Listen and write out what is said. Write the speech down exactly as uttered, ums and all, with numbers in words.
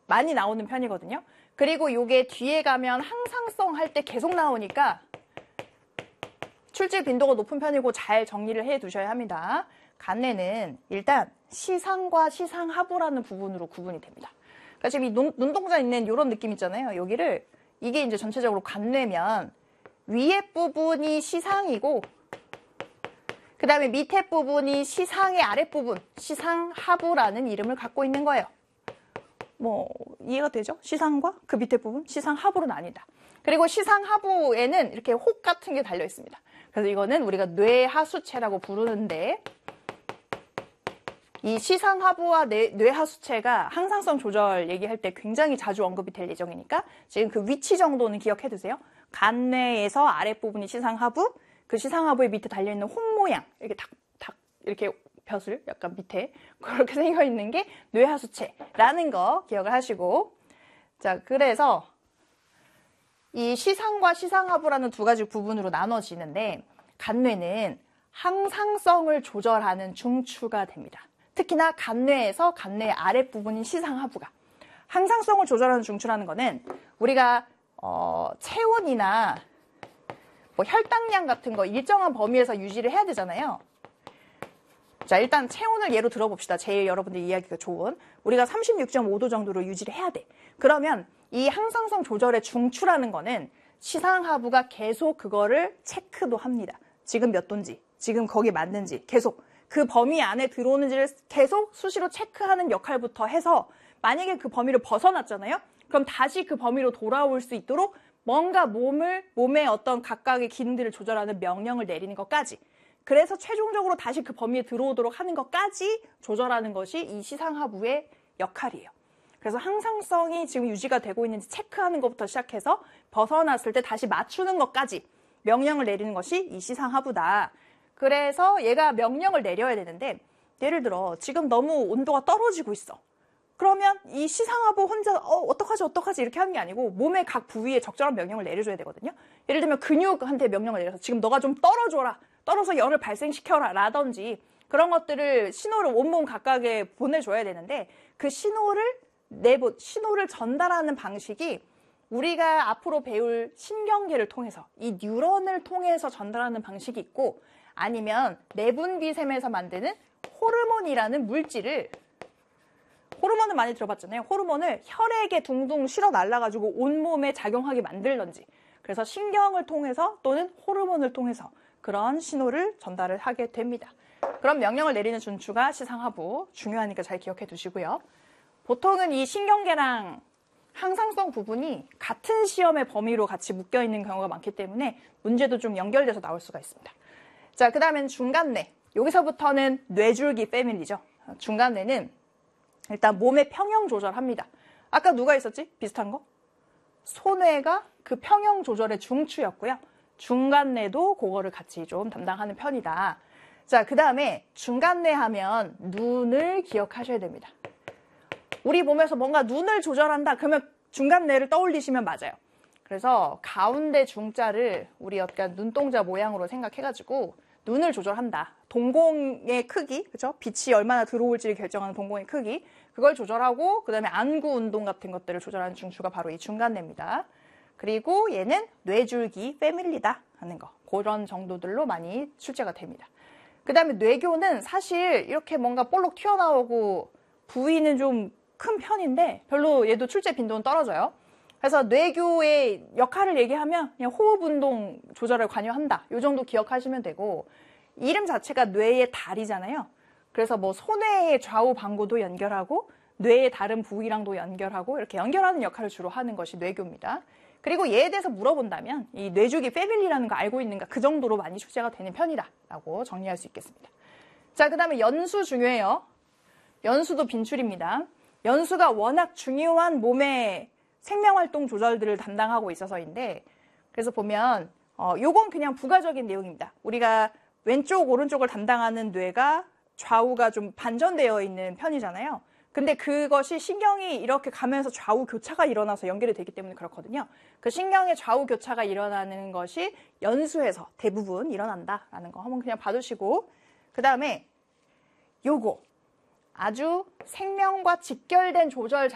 많이 나오는 편이거든요. 그리고 요게 뒤에 가면 항상성 할 때 계속 나오니까 출제 빈도가 높은 편이고 잘 정리를 해 두셔야 합니다. 간뇌는 일단 시상과 시상하부라는 부분으로 구분이 됩니다. 그러니까 지금 이 눈, 눈동자 있는 이런 느낌 있잖아요. 여기를 이게 이제 전체적으로 간뇌면 위에 부분이 시상이고 그 다음에 밑에 부분이 시상의 아랫부분, 시상하부라는 이름을 갖고 있는 거예요. 뭐 이해가 되죠? 시상과 그 밑에 부분, 시상하부로 나뉜다. 그리고 시상하부에는 이렇게 혹 같은 게 달려 있습니다. 그래서 이거는 우리가 뇌하수체라고 부르는데 이 시상하부와 뇌, 뇌하수체가 항상성 조절 얘기할 때 굉장히 자주 언급이 될 예정이니까 지금 그 위치 정도는 기억해 두세요. 간뇌에서 아랫부분이 시상하부, 그 시상하부의 밑에 달려있는 홍 모양, 이렇게 탁, 탁, 이렇게 벼슬, 약간 밑에, 그렇게 생겨있는 게 뇌하수체라는 거 기억을 하시고. 자, 그래서 이 시상과 시상하부라는 두 가지 부분으로 나눠지는데, 간뇌는 항상성을 조절하는 중추가 됩니다. 특히나 간뇌에서 간뇌의 아랫부분인 시상하부가. 항상성을 조절하는 중추라는 거는 우리가, 어, 체온이나 뭐 혈당량 같은 거 일정한 범위에서 유지를 해야 되잖아요. 자, 일단 체온을 예로 들어봅시다. 제일 여러분들 이해하기가 좋은. 우리가 삼십육 점 오 도 정도로 유지를 해야 돼. 그러면 이 항상성 조절의 중추라는 거는 시상하부가 계속 그거를 체크도 합니다. 지금 몇 도인지, 지금 거기 맞는지 계속 그 범위 안에 들어오는지를 계속 수시로 체크하는 역할부터 해서 만약에 그 범위를 벗어났잖아요. 그럼 다시 그 범위로 돌아올 수 있도록 뭔가 몸을, 몸의 어떤 각각의 기능들을 조절하는 명령을 내리는 것까지, 그래서 최종적으로 다시 그 범위에 들어오도록 하는 것까지 조절하는 것이 이 시상하부의 역할이에요. 그래서 항상성이 지금 유지가 되고 있는지 체크하는 것부터 시작해서 벗어났을 때 다시 맞추는 것까지 명령을 내리는 것이 이 시상하부다. 그래서 얘가 명령을 내려야 되는데, 예를 들어 지금 너무 온도가 떨어지고 있어. 그러면 이 시상하부 혼자 어, 어떡하지 어떡하지 이렇게 하는 게 아니고 몸의 각 부위에 적절한 명령을 내려줘야 되거든요. 예를 들면 근육한테 명령을 내려서 지금 너가 좀 떨어져라, 떨어서 열을 발생시켜라 라든지 그런 것들을 신호를 온몸 각각에 보내줘야 되는데, 그 신호를 내보 신호를 전달하는 방식이 우리가 앞으로 배울 신경계를 통해서 이 뉴런을 통해서 전달하는 방식이 있고, 아니면 내분비샘에서 만드는 호르몬이라는 물질을, 호르몬을 많이 들어봤잖아요. 호르몬을 혈액에 둥둥 실어 날라가지고 온몸에 작용하게 만들던지, 그래서 신경을 통해서 또는 호르몬을 통해서 그런 신호를 전달을 하게 됩니다. 그런 명령을 내리는 중추가 시상하부, 중요하니까 잘 기억해 두시고요. 보통은 이 신경계랑 항상성 부분이 같은 시험의 범위로 같이 묶여 있는 경우가 많기 때문에 문제도 좀 연결돼서 나올 수가 있습니다. 자, 그 다음엔 중간뇌. 여기서부터는 뇌줄기 패밀리죠. 중간뇌는 일단 몸의 평형 조절합니다. 아까 누가 있었지? 비슷한 거? 소뇌가 그 평형 조절의 중추였고요. 중간뇌도 그거를 같이 좀 담당하는 편이다. 자, 그 다음에 중간뇌 하면 눈을 기억하셔야 됩니다. 우리 몸에서 뭔가 눈을 조절한다 그러면 중간뇌를 떠올리시면 맞아요. 그래서 가운데 중자를 우리 약간 눈동자 모양으로 생각해가지고 눈을 조절한다. 동공의 크기, 그죠? 빛이 얼마나 들어올지를 결정하는 동공의 크기, 그걸 조절하고 그 다음에 안구 운동 같은 것들을 조절하는 중추가 바로 이 중간뇌입니다. 그리고 얘는 뇌줄기 패밀리다 하는 거, 그런 정도들로 많이 출제가 됩니다. 그 다음에 뇌교는 사실 이렇게 뭔가 볼록 튀어나오고 부위는 좀 큰 편인데 별로 얘도 출제 빈도는 떨어져요. 그래서 뇌교의 역할을 얘기하면 그냥 호흡 운동 조절을 관여한다, 이 정도 기억하시면 되고, 이름 자체가 뇌의 달이잖아요. 그래서 뭐 소뇌의 좌우 방구도 연결하고 뇌의 다른 부위랑도 연결하고 이렇게 연결하는 역할을 주로 하는 것이 뇌교입니다. 그리고 얘에 대해서 물어본다면 이 뇌줄기 패밀리라는 거 알고 있는가, 그 정도로 많이 출제가 되는 편이다 라고 정리할 수 있겠습니다. 자, 그 다음에 연수 중요해요. 연수도 빈출입니다. 연수가 워낙 중요한 몸의 생명활동 조절들을 담당하고 있어서인데, 그래서 보면 어, 요건 그냥 부가적인 내용입니다. 우리가 왼쪽 오른쪽을 담당하는 뇌가 좌우가 좀 반전되어 있는 편이잖아요. 근데 그것이 신경이 이렇게 가면서 좌우 교차가 일어나서 연결이 되기 때문에 그렇거든요. 그 신경의 좌우 교차가 일어나는 것이 연수에서 대부분 일어난다라는 거 한번 그냥 봐두시고, 그 다음에 요거 아주 생명과 직결된 조절